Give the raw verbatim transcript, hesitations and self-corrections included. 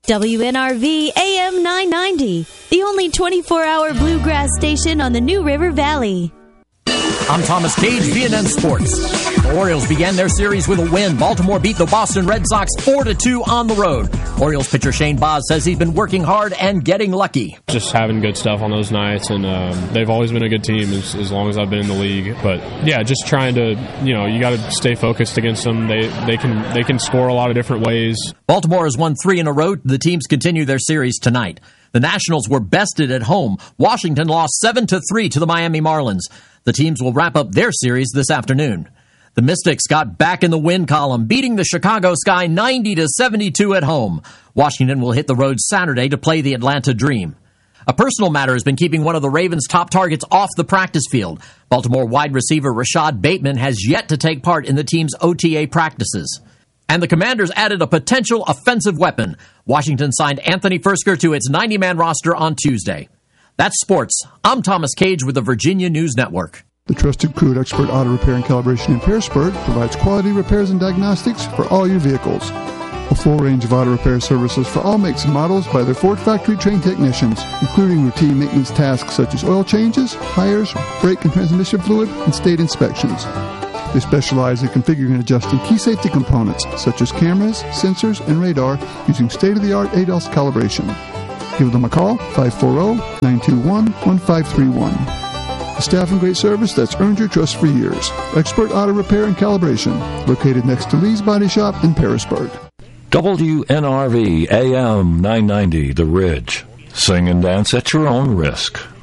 W N R V A M nine ninety, the only twenty-four hour bluegrass station on the New River Valley. I'm Thomas Cage, V N N Sports. The Orioles began their series with a win. Baltimore beat the Boston Red Sox four to two on the road. Orioles pitcher Shane Baz says he's been working hard and getting lucky. Just having good stuff on those nights, and um, they've always been a good team as, as long as I've been in the league. But yeah, just trying to, you know, you got to stay focused against them. They they can they can score a lot of different ways. Baltimore has won three in a row. The teams continue their series tonight. The Nationals were bested at home. Washington lost seven to three to the Miami Marlins. The teams will wrap up their series this afternoon. The Mystics got back in the win column, beating the Chicago Sky ninety to seventy-two at home. Washington will hit the road Saturday to play the Atlanta Dream. A personal matter has been keeping one of the Ravens' top targets off the practice field. Baltimore wide receiver Rashad Bateman has yet to take part in the team's O T A practices. And the Commanders added a potential offensive weapon. Washington signed Anthony Fersker to its ninety-man roster on Tuesday. That's sports. I'm Thomas Cage with the Virginia News Network. The trusted crew at Expert Auto Repair and Calibration in Pearisburg provides quality repairs and diagnostics for all your vehicles. A full range of auto repair services for all makes and models by their Ford factory-trained technicians, including routine maintenance tasks such as oil changes, tires, brake and transmission fluid, and state inspections. They specialize in configuring and adjusting key safety components such as cameras, sensors, and radar using state-of-the-art A D A S calibration. Give them a call, five four zero, nine two one, one five three one. A staff and great service that's earned your trust for years. Expert Auto Repair and Calibration, located next to Lee's Body Shop in Pearisburg. W N R V A M nine ninety, The Ridge. Sing and dance at your own risk.